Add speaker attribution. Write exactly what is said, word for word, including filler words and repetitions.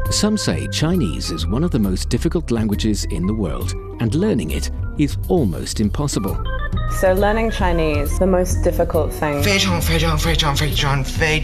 Speaker 1: Some say Chinese is one of the most difficult languages in the world, and learning it is almost impossible.
Speaker 2: So learning Chinese, the most difficult thing.
Speaker 3: 非常非常非常非常非